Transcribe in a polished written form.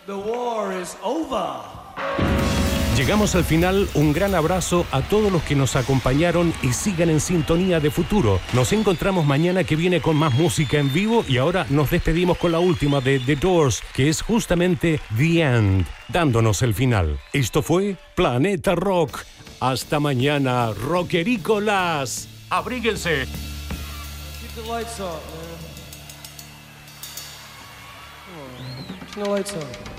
The war is over. Llegamos al final, un gran abrazo a todos los que nos acompañaron y sigan en sintonía de Futuro. Nos encontramos mañana, que viene con más música en vivo, y ahora nos despedimos con la última de The Doors, que es justamente The End, dándonos el final. Esto fue Planeta Rock. Hasta mañana, rockerícolas. Abríguense. Keep the lights on, man. Come on. Turn the lights on.